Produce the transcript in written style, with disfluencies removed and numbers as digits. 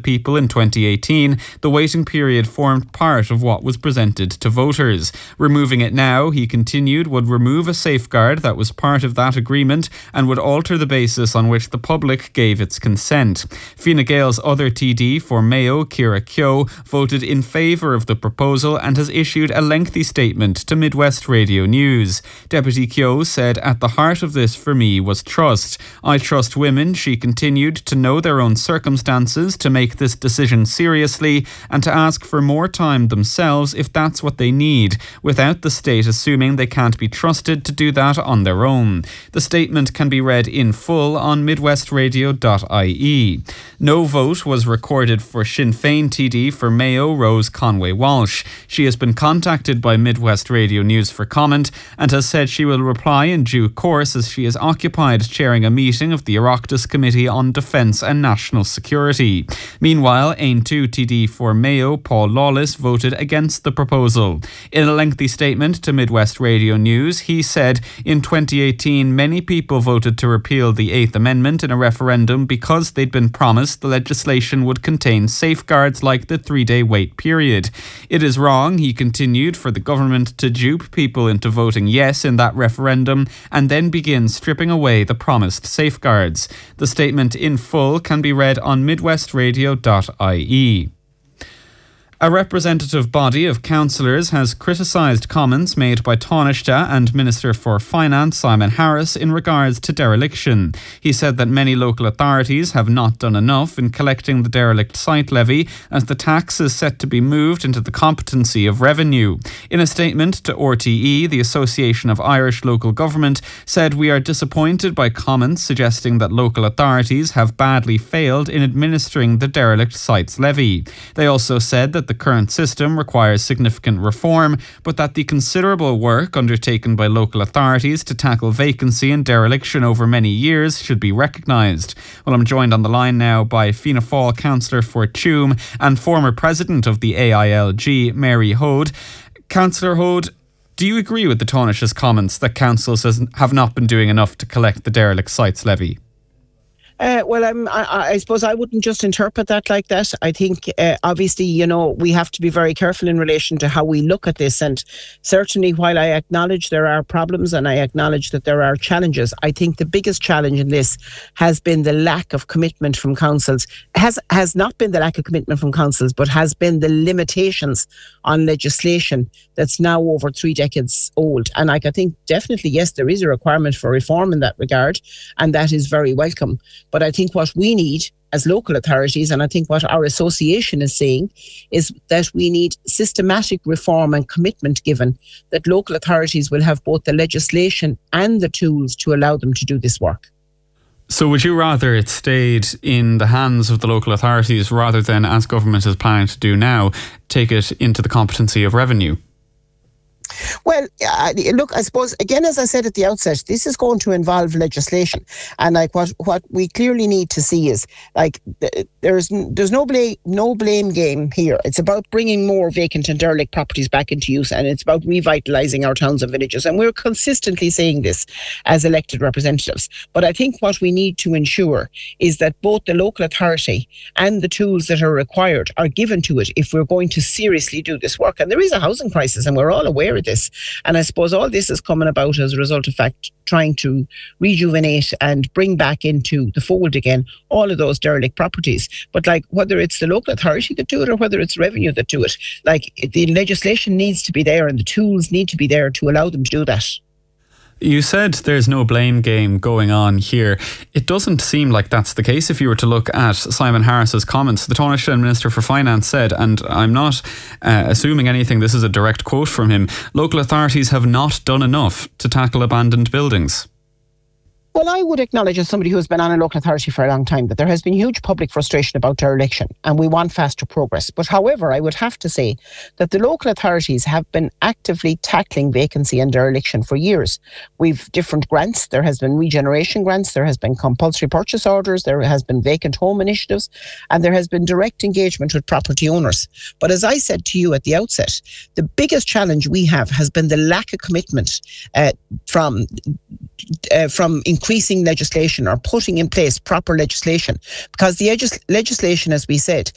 people in 2018, the waiting period formed part of what was presented to voters. Removing it now, he continued, would remove a safeguard that was part of that agreement and would alter the basis on which the public gave its consent. Fine Gael's other TD for Mayo, Ciara Keogh, voted in favour of the proposal and has issued a lengthy statement to Midwest Radio News. Deputy Keogh said, "At the heart of this for me was trust. I trust women," she continued, "to know their own circumstances, to make this decision seriously and to ask for more time themselves if that's what they need, without the state assuming they can't be trusted to do that on their own." The statement can be read in full on midwestradio.ie. No vote was recorded for Sinn Féin TD for Mayo, Rose Conway Walsh. She has been contacted by Midwest Radio News for comment and has said she will reply in due course as she is occupied chairing a meeting of the Oireachtas Committee on Defence and National Security. Meanwhile, Aontú TD for Mayo, Paul Lawless, voted against the proposal. In a lengthy statement to Midwest Radio News, he said, "In 2018, many people voted to repeal the 8th Amendment in a referendum because they'd been promised the legislation would contain safeguards like the 3-day wait period. It is wrong," he continued, "for the government to dupe people into voting yes in that referendum and then begin stripping away the promised safeguards." The statement in full can be read on midwestradio.ie. A representative body of councillors has criticised comments made by Taoiseach and Minister for Finance Simon Harris in regards to dereliction. He said that many local authorities have not done enough in collecting the derelict site levy, as the tax is set to be moved into the competency of revenue. In a statement to RTE, the Association of Irish Local Government said, "We are disappointed by comments suggesting that local authorities have badly failed in administering the derelict sites levy." They also said that the current system requires significant reform, but that the considerable work undertaken by local authorities to tackle vacancy and dereliction over many years should be recognised. Well, I'm joined on the line now by Fianna Fáil councillor for Tuam and former president of the AILG, Mary Hode. Councillor Hode, do you agree with the Taoiseach's comments that councils have not been doing enough to collect the derelict sites levy? I suppose I wouldn't just interpret that like that. I think, obviously, we have to be very careful in relation to how we look at this. And certainly, while I acknowledge there are problems and I acknowledge that there are challenges, I think the biggest challenge in this has been the lack of commitment from councils. Has not been the lack of commitment from councils, but has been the limitations on legislation that's now over 3 decades old. And I think definitely, yes, there is a requirement for reform in that regard, and that is very welcome. But I think what we need as local authorities, and I think what our association is saying, is that we need systematic reform and commitment given that local authorities will have both the legislation and the tools to allow them to do this work. So would you rather it stayed in the hands of the local authorities rather than, as government is planning to do now, take it into the competency of revenue? Well, look, I suppose, again, as I said at the outset, this is going to involve legislation. And what we clearly need to see is, there's no blame game here. It's about bringing more vacant and derelict properties back into use, and it's about revitalising our towns and villages. And we're consistently saying this as elected representatives. But I think what we need to ensure is that both the local authority and the tools that are required are given to it if we're going to seriously do this work. And there is a housing crisis, and we're all aware of this. And I suppose all this is coming about as a result of trying to rejuvenate and bring back into the fold again all of those derelict properties. But whether it's the local authority that do it or whether it's revenue that do it, the legislation needs to be there and the tools need to be there to allow them to do that. You said there's no blame game going on here. It doesn't seem like that's the case if you were to look at Simon Harris's comments. The Taoiseach and Minister for Finance said, and I'm not assuming anything, this is a direct quote from him, local authorities have not done enough to tackle abandoned buildings. Well, I would acknowledge, as somebody who has been on a local authority for a long time, that there has been huge public frustration about dereliction and we want faster progress. But however, I would have to say that the local authorities have been actively tackling vacancy and dereliction for years. We've different grants. There has been regeneration grants, there has been compulsory purchase orders, there has been vacant home initiatives, and there has been direct engagement with property owners. But as I said to you at the outset, the biggest challenge we have has been the lack of commitment from increasing legislation or putting in place proper legislation, because the legislation, as we said,